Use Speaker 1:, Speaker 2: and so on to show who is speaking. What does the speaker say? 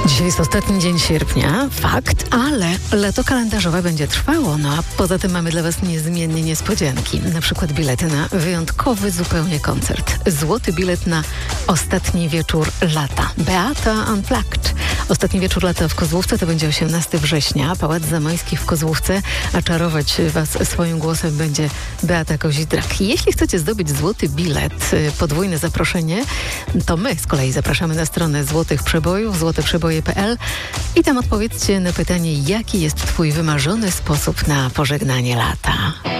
Speaker 1: Dzisiaj jest ostatni dzień sierpnia, fakt, ale lato kalendarzowe będzie trwało, no a poza tym mamy dla Was niezmiennie niespodzianki. Na przykład bilety na wyjątkowy zupełnie koncert. Złoty bilet na ostatni wieczór lata. Beata Unplugged. Ostatni wieczór lata w Kozłówce to będzie 18 września. Pałac Zamojski w Kozłówce, a czarować Was swoim głosem będzie Beata Kozidrak. Jeśli chcecie zdobyć złoty bilet, podwójne zaproszenie, to my z kolei zapraszamy na stronę Złotych Przebojów, złoteprzeboje.pl i tam odpowiedzcie na pytanie, jaki jest Twój wymarzony sposób na pożegnanie lata.